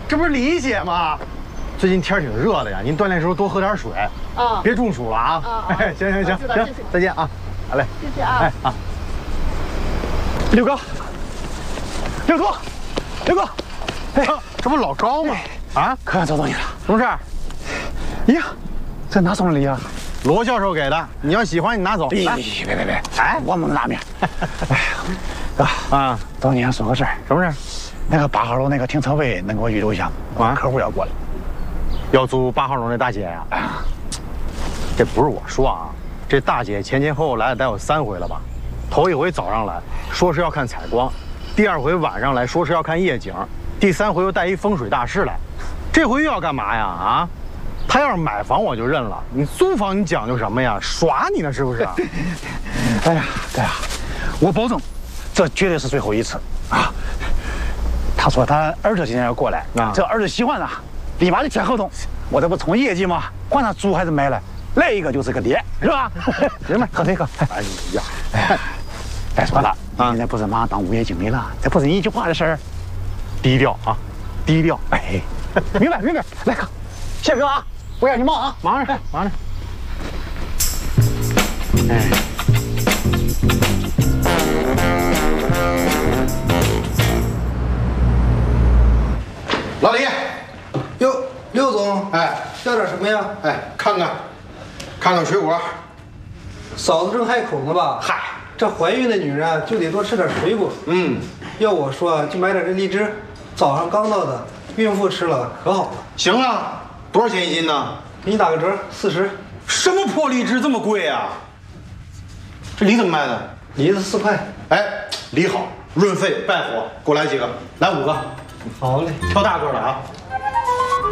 这不是李姐吗？最近天挺热的呀，您锻炼时候多喝点水啊，别中暑了啊。哎，行，再见啊，好嘞， 谢谢啊。 哎啊，六哥，哎，这不老高吗？啊， 可想找到你了， 什么事儿？ 呀，这哪送的礼啊？ 罗教授给的，你要喜欢你拿走。 别，哎，我们拿面。哎，哥啊，找你还说个事儿， 什么事儿？ 那个8号楼那个停车位能给我预留一下吗？啊，客户要过来， 要租8号楼那大姐呀？啊，这不是我说啊，这大姐前后来了得有3回了吧？头一回早上来说是要看采光，第2回晚上来说是要看夜景，第3回又带一风水大师来，这回又要干嘛呀？啊？他要是买房我就认了，你租房你讲究什么呀？耍你呢是不是？ 哎呀，哥呀，我保证，这绝对是最后一次啊！他说他儿子今天要过来，这儿子喜欢了，立马就签合同。我这不冲业绩吗？管他租还是买了，来一个就是个爹，是吧？行吧，喝这个。哎呀，再说了，你现在不是马上当物业经理了，这不是你一句话的事儿。 低调啊，低调。 哎，明白，来哥，谢哥啊，不让你忙啊， 忙着。哎。老李， 哟，刘总， 哎， 要点什么呀？ 哎，看看水果。 嫂子正害口呢吧？ 嗨， 这怀孕的女人就得多吃点水果。要我说就买点这荔枝，早上刚到的，孕妇吃了可好了。 行啊，多少钱一斤呢？ 给你打个折，40。 什么破荔枝这么贵啊？这梨怎么卖的？ 梨子4块。 哎，梨好，润肺败火，给我来几个，来5个。 好嘞， 挑大个的啊。